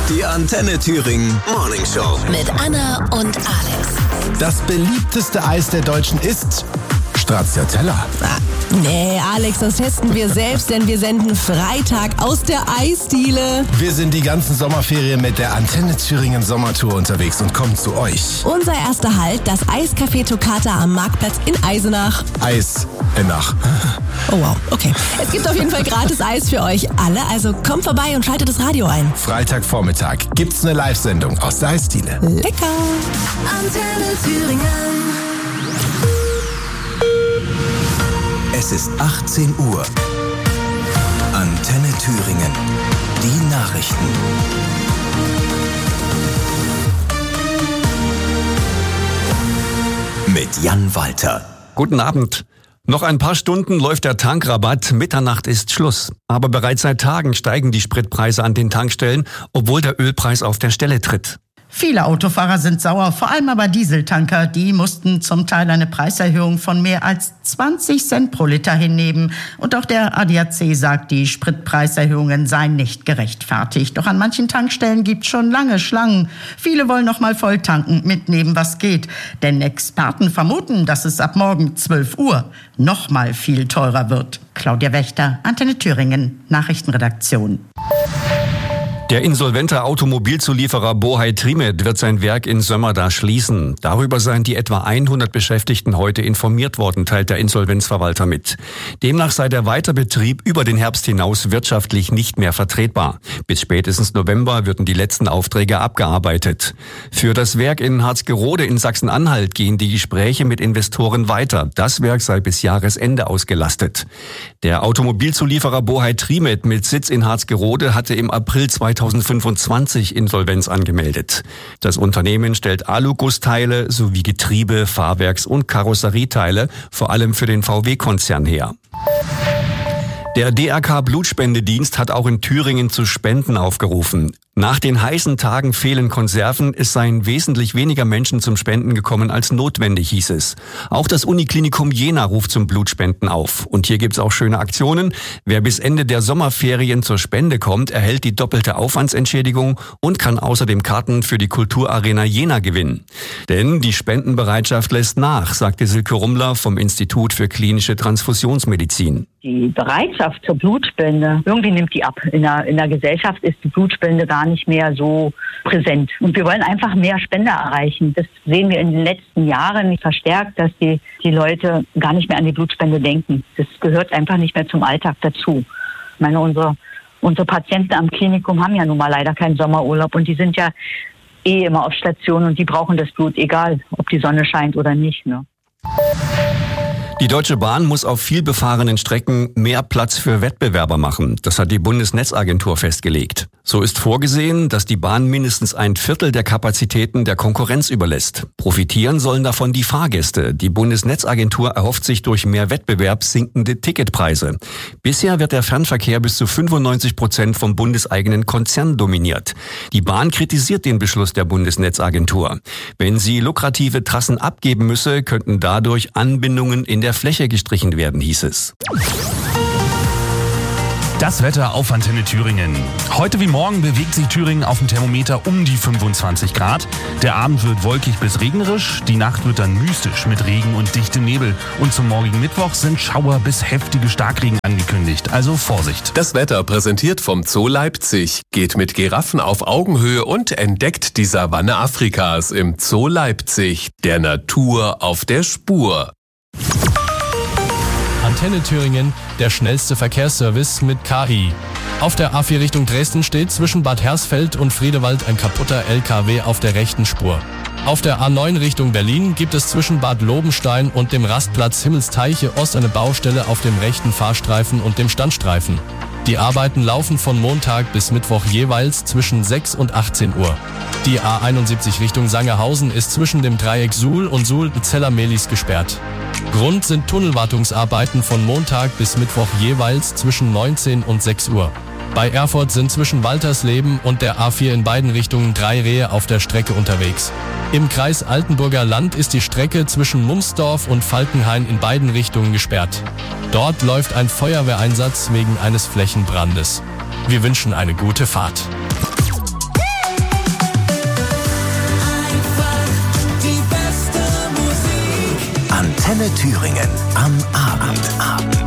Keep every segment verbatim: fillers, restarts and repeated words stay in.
Die Antenne Thüringen Morning Show. Mit Anna und Alex. Das beliebteste Eis der Deutschen ist Stracciatella. Ah, nee, Alex, das testen wir selbst, denn wir senden Freitag aus der Eisdiele. Wir sind die ganzen Sommerferien mit der Antenne Thüringen Sommertour unterwegs und kommen zu euch. Unser erster Halt, das Eiscafé Toccata am Marktplatz in Eisenach. Eis in Nach. Oh wow, okay. Es gibt auf jeden Fall gratis Eis für euch alle, also kommt vorbei und schaltet das Radio ein. Freitagvormittag gibt's eine Live-Sendung aus der Eisdiele. Lecker! Antenne Thüringen. Es ist achtzehn Uhr. Antenne Thüringen. Die Nachrichten. Mit Jan Walter. Guten Abend. Noch ein paar Stunden läuft der Tankrabatt. Mitternacht ist Schluss. Aber bereits seit Tagen steigen die Spritpreise an den Tankstellen, obwohl der Ölpreis auf der Stelle tritt. Viele Autofahrer sind sauer, vor allem aber Dieseltanker. Die mussten zum Teil eine Preiserhöhung von mehr als zwanzig Cent pro Liter hinnehmen. Und auch der A D A C sagt, die Spritpreiserhöhungen seien nicht gerechtfertigt. Doch an manchen Tankstellen gibt es schon lange Schlangen. Viele wollen noch mal voll tanken, mitnehmen, was geht. Denn Experten vermuten, dass es ab morgen zwölf Uhr noch mal viel teurer wird. Claudia Wächter, Antenne Thüringen, Nachrichtenredaktion. Der insolvente Automobilzulieferer Bohai Trimet wird sein Werk in Sömmerda schließen. Darüber seien die etwa hundert Beschäftigten heute informiert worden, teilt der Insolvenzverwalter mit. Demnach sei der Weiterbetrieb über den Herbst hinaus wirtschaftlich nicht mehr vertretbar. Bis spätestens November würden die letzten Aufträge abgearbeitet. Für das Werk in Harzgerode in Sachsen-Anhalt gehen die Gespräche mit Investoren weiter. Das Werk sei bis Jahresende ausgelastet. Der Automobilzulieferer Bohai Trimet mit Sitz in Harzgerode hatte im April zweitausendfünfundzwanzig Insolvenz angemeldet. Das Unternehmen stellt Alugussteile sowie Getriebe, Fahrwerks- und Karosserieteile, vor allem für den V W-Konzern her. Der D R K-Blutspendedienst hat auch in Thüringen zu Spenden aufgerufen. Nach den heißen Tagen fehlen Konserven, es seien wesentlich weniger Menschen zum Spenden gekommen als notwendig, hieß es. Auch das Uniklinikum Jena ruft zum Blutspenden auf. Und hier gibt's auch schöne Aktionen. Wer bis Ende der Sommerferien zur Spende kommt, erhält die doppelte Aufwandsentschädigung und kann außerdem Karten für die Kulturarena Jena gewinnen. Denn die Spendenbereitschaft lässt nach, sagte Silke Rummler vom Institut für klinische Transfusionsmedizin. Die Bereitschaft zur Blutspende, irgendwie nimmt die ab. In der, in der Gesellschaft ist die Blutspende gar nicht mehr so präsent. Und wir wollen einfach mehr Spender erreichen. Das sehen wir in den letzten Jahren verstärkt, dass die, die Leute gar nicht mehr an die Blutspende denken. Das gehört einfach nicht mehr zum Alltag dazu. Ich meine, unsere, unsere Patienten am Klinikum haben ja nun mal leider keinen Sommerurlaub und die sind ja eh immer auf Station und die brauchen das Blut, egal ob die Sonne scheint oder nicht, ne? Die Deutsche Bahn muss auf vielbefahrenen Strecken mehr Platz für Wettbewerber machen. Das hat die Bundesnetzagentur festgelegt. So ist vorgesehen, dass die Bahn mindestens ein Viertel der Kapazitäten der Konkurrenz überlässt. Profitieren sollen davon die Fahrgäste. Die Bundesnetzagentur erhofft sich durch mehr Wettbewerb sinkende Ticketpreise. Bisher wird der Fernverkehr bis zu fünfundneunzig Prozent vom bundeseigenen Konzern dominiert. Die Bahn kritisiert den Beschluss der Bundesnetzagentur. Wenn sie lukrative Trassen abgeben müsse, könnten dadurch Anbindungen in der Fläche gestrichen werden, hieß es. Das Wetter auf Antenne Thüringen. Heute wie morgen bewegt sich Thüringen auf dem Thermometer um die fünfundzwanzig Grad. Der Abend wird wolkig bis regnerisch, die Nacht wird dann mystisch mit Regen und dichtem Nebel. Und zum morgigen Mittwoch sind Schauer bis heftige Starkregen angekündigt, also Vorsicht. Das Wetter präsentiert vom Zoo Leipzig. Geht mit Giraffen auf Augenhöhe und entdeckt die Savanne Afrikas im Zoo Leipzig. Der Natur auf der Spur. Antenne Thüringen, der schnellste Verkehrsservice mit K I. Auf der A vier Richtung Dresden steht zwischen Bad Hersfeld und Friedewald ein kaputter L K W auf der rechten Spur. Auf der A neun Richtung Berlin gibt es zwischen Bad Lobenstein und dem Rastplatz Himmelsteiche Ost eine Baustelle auf dem rechten Fahrstreifen und dem Standstreifen. Die Arbeiten laufen von Montag bis Mittwoch jeweils zwischen sechs und achtzehn Uhr. Die A einundsiebzig Richtung Sangerhausen ist zwischen dem Dreieck Suhl und Suhl-Zeller-Mehlis gesperrt. Grund sind Tunnelwartungsarbeiten von Montag bis Mittwoch jeweils zwischen neunzehn und sechs Uhr. Bei Erfurt sind zwischen Waltersleben und der A vier in beiden Richtungen drei Rehe auf der Strecke unterwegs. Im Kreis Altenburger Land ist die Strecke zwischen Mumsdorf und Falkenhain in beiden Richtungen gesperrt. Dort läuft ein Feuerwehreinsatz wegen eines Flächenbrandes. Wir wünschen eine gute Fahrt. Antenne Thüringen am Abend. Abend.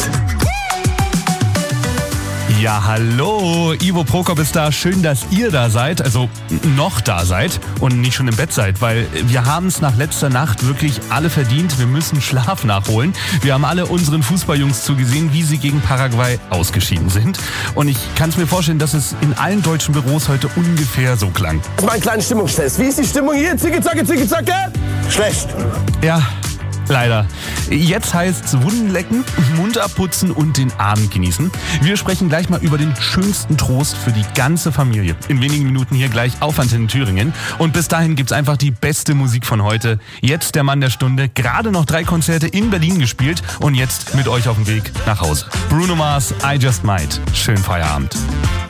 Ja, hallo, Ivo Prokop ist da. Schön, dass ihr da seid, also noch da seid und nicht schon im Bett seid, weil wir haben es nach letzter Nacht wirklich alle verdient. Wir müssen Schlaf nachholen. Wir haben alle unseren Fußballjungs zugesehen, wie sie gegen Paraguay ausgeschieden sind. Und ich kann es mir vorstellen, dass es in allen deutschen Büros heute ungefähr so klang. Das war ein kleiner Stimmungstest. Wie ist die Stimmung hier? Zicke, zacke, zicke, zacke? Schlecht. Ja, leider. Jetzt heißt's Wunden lecken, Mund abputzen und den Abend genießen. Wir sprechen gleich mal über den schönsten Trost für die ganze Familie. In wenigen Minuten hier gleich auf Antenne Thüringen. Und bis dahin gibt's einfach die beste Musik von heute. Jetzt der Mann der Stunde. Gerade noch drei Konzerte in Berlin gespielt und jetzt mit euch auf dem Weg nach Hause. Bruno Mars, I Just Might. Schönen Feierabend.